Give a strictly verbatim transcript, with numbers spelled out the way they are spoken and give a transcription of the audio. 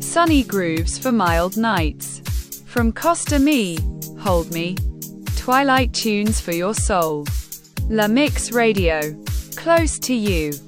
sunny grooves for mild nights. From Costa Me, Hold Me, twilight tunes for your soul. La Mix Radio, close to you.